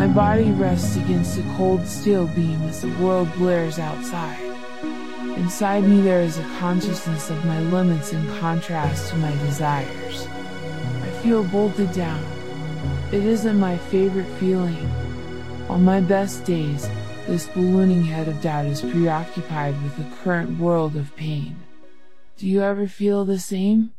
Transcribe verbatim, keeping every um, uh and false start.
My body rests against a cold steel beam as the world blares outside. Inside me there is a consciousness of my limits in contrast to my desires. I feel bolted down. It isn't my favorite feeling. On my best days, this ballooning head of doubt is preoccupied with the current world of pain. Do you ever feel the same?